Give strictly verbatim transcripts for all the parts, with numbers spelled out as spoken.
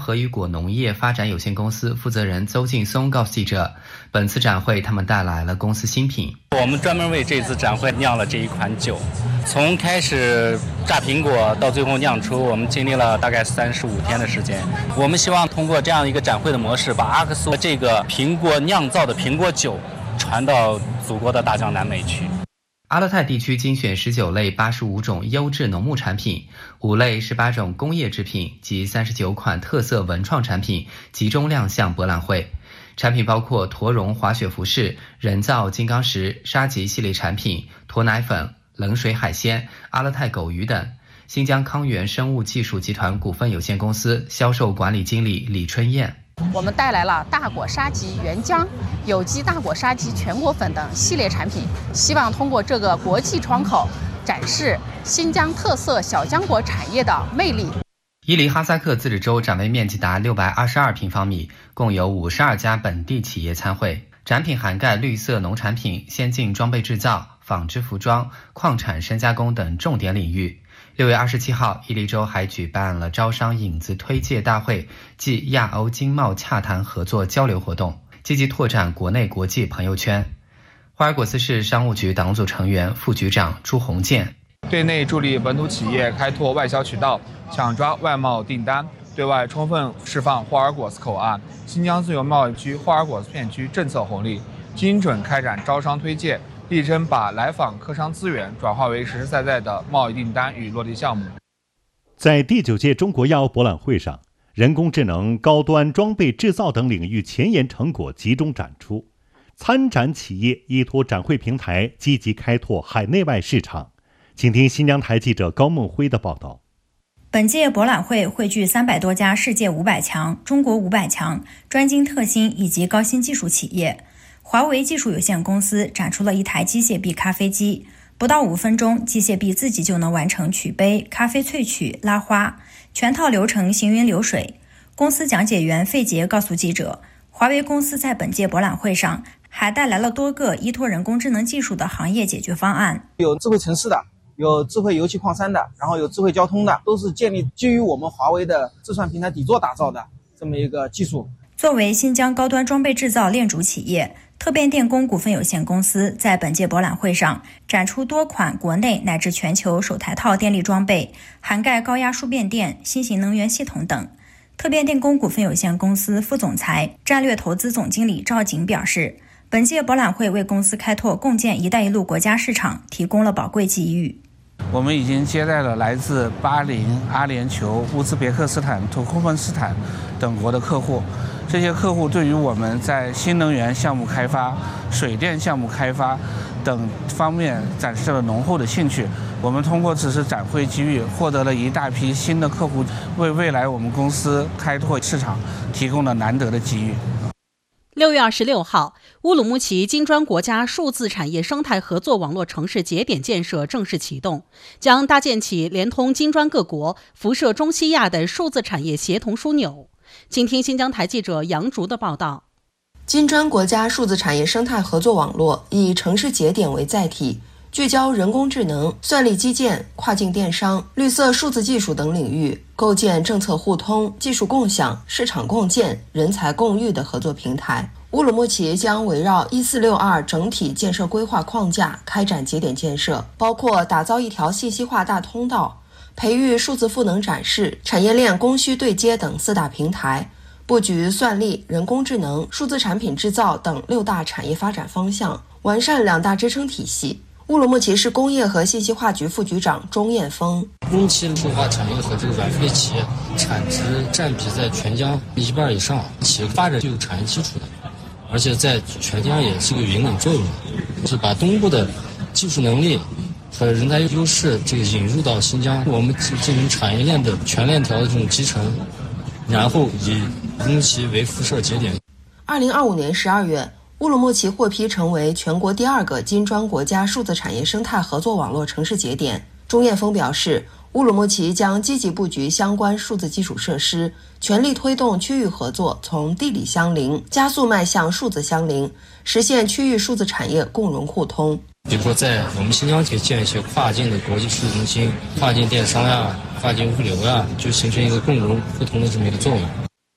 和雨果农业发展有限公司负责人邹劲松告诉记者，本次展会他们带来了公司新品。 我们专门为这次展会酿了这一款酒，从开始榨苹果到最后酿出，我们经历了大概三十五天的时间。我们希望通过这样一个展会的模式，把阿克苏这个苹果酿造的苹果酒传到祖国的大江南北去。 阿勒泰地区精选十九类八十五种优质农牧产品，五类十八种工业制品及三十九款特色文创产品集中亮相博览会。产品包括驼绒滑雪服饰、人造金刚石、沙棘系列产品、驼奶粉、冷水海鲜、阿勒泰狗鱼等。新疆康源生物技术集团股份有限公司销售管理经理李春燕。 我们带来了大果沙棘原浆、有机大果沙棘全果粉等系列产品，希望通过这个国际窗口展示新疆特色小浆果产业的魅力。 伊犁哈萨克自治州展位面积达六百二十二平方米，共有五十二家本地企业参会。展品涵盖绿色农产品、先进装备制造、纺织服装、矿产深加工等重点领域。六月二十七号，伊犁州还举办了招商引资推介大会暨亚欧经贸洽谈合作交流活动，积极拓展国内国际朋友圈。霍尔果斯市商务局党组成员、副局长朱洪建。 对内助力本土企业开拓外销渠道，抢抓外贸订单，对外充分释放霍尔果斯口岸、新疆自由贸易区霍尔果斯片区政策红利，精准开展招商推介，力争把来访客商资源转化为实实在在的贸易订单与落地项目。 在第九届中国亚欧博览会上，人工智能、高端装备制造等领域前沿成果集中展出，参展企业依托展会平台积极开拓海内外市场。请听新疆台记者高梦辉的报道。 本届博览会汇聚三百多家世界五百强、中国五百强、专精特新以及高新技术企业。华为技术有限公司展出了一台机械臂咖啡机，不到五分钟，机械臂自己就能完成取杯、咖啡萃取、拉花，全套流程行云流水。公司讲解员费杰告诉记者，华为公司在本届博览会上还带来了多个依托人工智能技术的行业解决方案， 有智慧城市的，有智慧油气矿山的，然后有智慧交通的，都是建立基于我们华为的智算平台底座打造的这么一个技术。 作为新疆高端装备制造链主企业，特变电工股份有限公司在本届博览会上展出多款国内乃至全球首台套电力装备，涵盖高压输变电、新型能源系统等。特变电工股份有限公司副总裁、战略投资总经理赵景表示，本届博览会为公司开拓共建“一带一路”国家市场提供了宝贵机遇。 我们已经接待了来自巴林、阿联酋、乌兹别克斯坦、土库曼斯坦等国的客户。这些客户对于我们在新能源项目开发、水电项目开发等方面展示了浓厚的兴趣。我们通过此次展会机遇，获得了一大批新的客户，为未来我们公司开拓市场提供了难得的机遇。 六月二十六号，乌鲁木齐金砖国家数字产业生态合作网络城市节点建设正式启动，将搭建起连通金砖各国、辐射中西亚的数字产业协同枢纽。请听新疆台记者杨竹的报道。 金砖国家数字产业生态合作网络以城市节点为载体，聚焦人工智能、算力基建、跨境电商、绿色数字技术等领域，构建政策互通、技术共享、市场共建、人才共育的合作平台。乌鲁木齐将围绕一四六二整体建设规划框架开展节点建设，包括打造一条信息化大通道、培育数字赋能展示、产业链供需对接等四大平台，布局算力、人工智能、数字产品制造等六大产业发展方向，完善两大支撑体系。乌鲁木齐市工业和信息化局副局长钟艳峰： 乌鲁木齐数化产业和这个软实力企业产值占比在全疆一半以上，企业发展就有产业基础的，而且在全疆也是个引领作用，是把东部的技术能力和人才优势这个引入到新疆，我们进行产业链的全链条的这种集成，然后以乌鲁木齐为辐射节点。 二零二五年十二月，乌鲁木齐获批成为全国第二个金砖国家数字产业生态合作网络城市节点。钟艳峰表示，乌鲁木齐将积极布局相关数字基础设施，全力推动区域合作从地理相邻加速迈向数字相邻，实现区域数字产业共融互通。 比如说在我们新疆可以建一些跨境的国际数字中心、跨境电商呀、跨境物流呀，就形成一个共融互通的这么一个作用。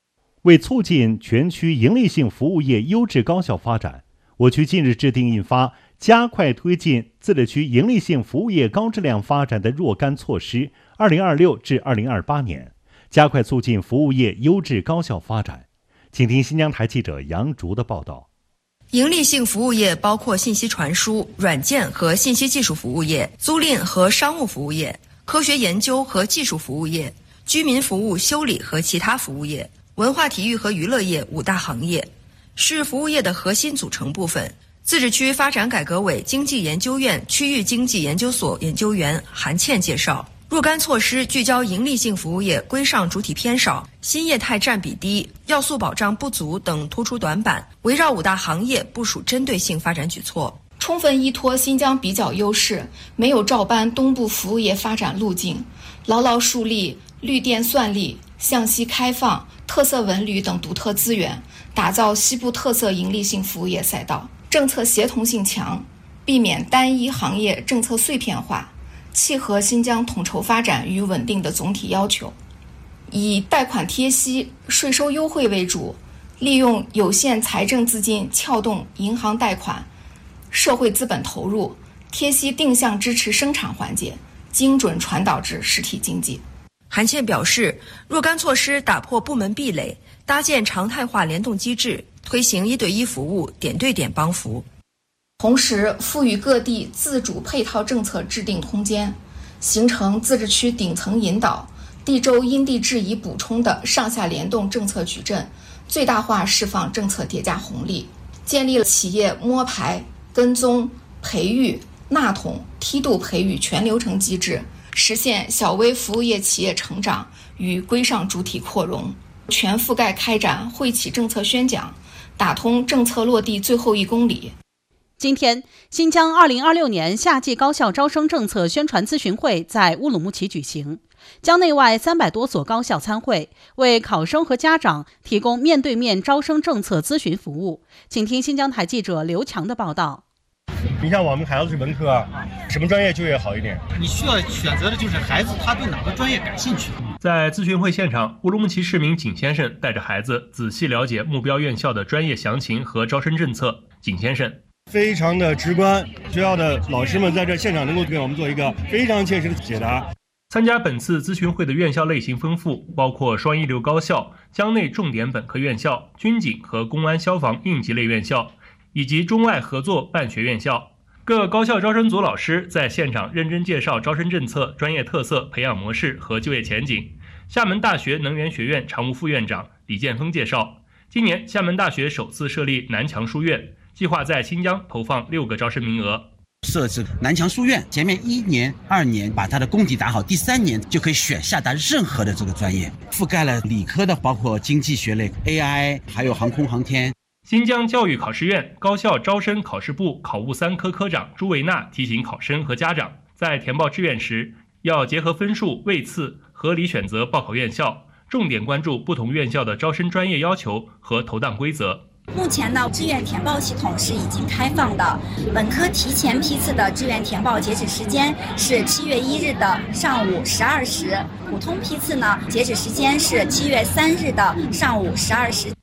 为促进全区营利性服务业优质高效发展，我区近日制定印发《加快推进自治区营利性服务业高质量发展的若干措施（二零二六至二零二八年）》，加快促进服务业优质高效发展。请听新疆台记者杨竹的报道。 营利性服务业包括信息传输、软件和信息技术服务业、租赁和商务服务业、科学研究和技术服务业、居民服务修理和其他服务业、文化体育和娱乐业五大行业，是服务业的核心组成部分。自治区发展改革委经济研究院区域经济研究所研究员韩倩介绍，若干措施聚焦营利性服务业规上主体偏少、新业态占比低、要素保障不足等突出短板，围绕五大行业部署针对性发展举措， 充分依托新疆比较优势，没有照搬东部服务业发展路径，牢牢树立绿电算力、向西开放、特色文旅等独特资源，打造西部特色营利性服务业赛道。政策协同性强，避免单一行业政策碎片化，契合新疆统筹发展与稳定的总体要求。以贷款贴息、税收优惠为主，利用有限财政资金撬动银行贷款、社会资本投入，贴息定向支持生产环节，精准传导至实体经济。 韩倩表示，若干措施打破部门壁垒，搭建常态化联动机制，推行一对一服务、点对点帮扶。 同时，赋予各地自主配套政策制定空间，形成自治区顶层引导、地州因地制宜补充的上下联动政策矩阵，最大化释放政策叠加红利，建立了企业摸排、跟踪、培育、纳统、梯度培育全流程机制，实现小微服务业企业成长与规上主体扩容，全覆盖开展惠企政策宣讲，打通政策落地最后一公里。 今天，新疆二零二六年夏季高校招生政策宣传咨询会在乌鲁木齐举行，疆内外三百多所高校参会，为考生和家长提供面对面招生政策咨询服务。请听新疆台记者刘强的报道。 你像我们孩子是文科，什么专业就业好一点？ 你需要选择的就是孩子他对哪个专业感兴趣。 在咨询会现场，乌鲁木齐市民景先生带着孩子仔细了解目标院校的专业详情和招生政策。景先生非常的直观，学校的老师们在这现场能够给我们做一个非常切实的解答。 参加本次咨询会的院校类型丰富，包括双一流高校、疆内重点本科院校、军警和公安消防应急类院校，以及中外合作办学院校。各高校招生组老师在现场认真介绍招生政策、专业特色、培养模式和就业前景。厦门大学能源学院常务副院长李建峰介绍，今年厦门大学首次设立南强书院，计划在新疆投放六个招生名额。 设置南强书院，前面一年、二年把它的功底打好，第三年就可以选厦大任何的这个专业，覆盖了理科的，包括经济学类、A I， 还有航空航天。 新疆教育考试院高校招生考试部考务三科科长朱维娜提醒考生和家长，在填报志愿时要结合分数、位次，合理选择报考院校，重点关注不同院校的招生专业要求和投档规则。 目前呢，志愿填报系统是已经开放的。本科提前批次的志愿填报截止时间是七月一日的上午十二时，普通批次呢，截止时间是七月三日的上午十二时。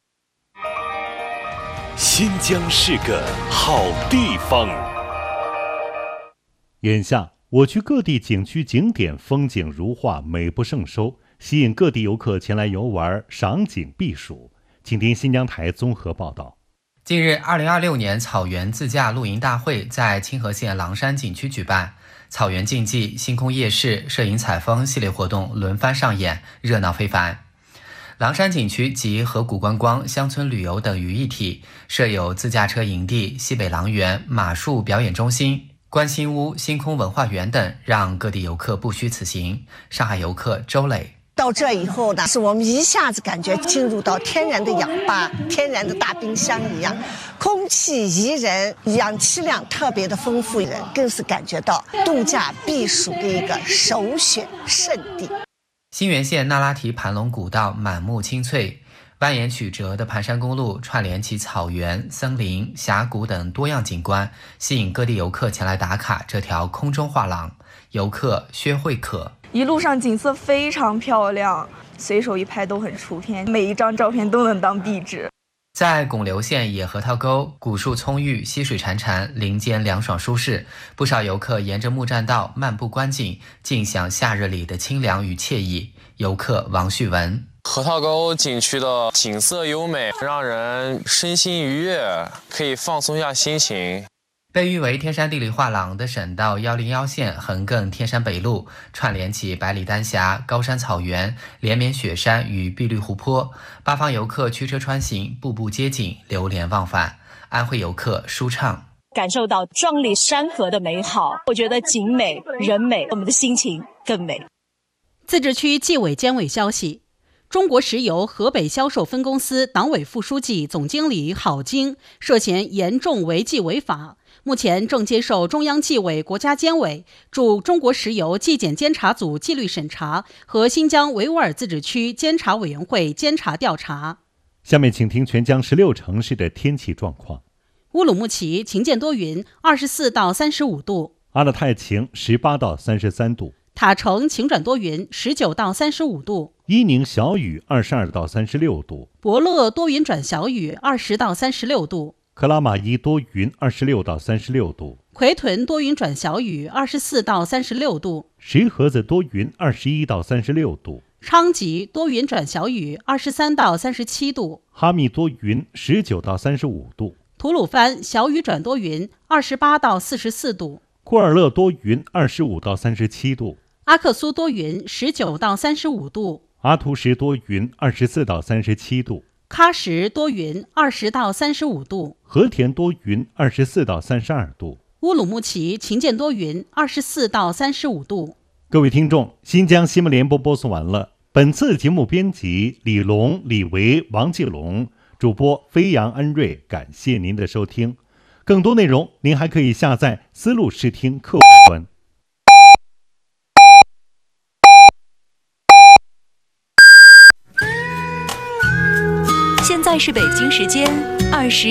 新疆是个好地方。 眼下，我区各地景区景点风景如画，美不胜收，吸引各地游客前来游玩、赏景避暑。请听新疆台综合报道。 近日，二零二六年草原自驾露营大会在清河县狼山景区举办，草原竞技、星空夜视、摄影采风系列活动轮番上演，热闹非凡。狼山景区集河谷观光、乡村旅游等于一体，设有自驾车营地、西北狼园、马术表演中心、观星屋、星空文化园等，让各地游客不虚此行。上海游客周磊。 到这以后呢，是我们一下子感觉进入到天然的氧吧、天然的大冰箱一样，空气宜人，氧气量特别的丰富，人更是感觉到度假避暑的一个首选胜地。 新源县那拉提盘龙古道满目青翠，蜿蜒曲折的盘山公路串联起草原、森林、峡谷等多样景观，吸引各地游客前来打卡这条空中画廊。游客薛慧可： 一路上景色非常漂亮， 随手一拍都很出片，每一张照片都能当壁纸。 在拱流县野核桃沟，古树葱郁，溪水潺潺，林间凉爽舒适。不少游客沿着木栈道漫步观景，尽享夏日里的清凉与惬意。游客王旭文： 核桃沟景区的景色优美，让人身心愉悦，可以放松一下心情。 被誉为天山地理画廊的省道一零一线横亘天山北路，串联起百里丹霞、高山草原、连绵雪山与碧绿湖泊，八方游客驱车穿行，步步接近，流连忘返。安徽游客舒畅： 感受到壮丽山河的美好，我觉得景美人美，我们的心情更美。 自治区纪委监委消息，中国石油河北销售分公司党委副书记、总经理郝晶涉嫌严重违纪违法，目前正接受中央纪委国家监委驻中国石油纪检监察组纪律审查和新疆维吾尔自治区监察委员会监察调查。 下面请听全江十六城市的天气状况。 乌鲁木齐晴间多云，二十四到三十五度； 阿勒泰晴，十八到三十三度； 塔城晴转多云，十九到三十五度； 伊宁小雨，二十二到三十六度； 博乐多云转小雨，二十到三十六度； 克拉玛依多云，二十六到三十六度； 奎屯多云转小雨，二十四到三十六度； 石河子多云，二十一到三十六度； 昌吉多云转小雨，二十三到三十七度； 哈密多云，十九到三十五度； 吐鲁番小雨转多云，二十八到四十四度； 库尔勒多云，二十五到三十七度； 阿克苏多云，十九到三十五度； 阿图什多云，二十四到三十七度； 喀什多云，二十到三十五度； 和田多云，二十四到三十二度； 乌鲁木齐晴间多云，二十四到三十五度。 各位听众，新疆新闻联播播送完了。本次节目编辑李龙、李维、王继龙，主播飞扬恩瑞，感谢您的收听。更多内容您还可以下载思路视听客户端。 现在是北京时间二十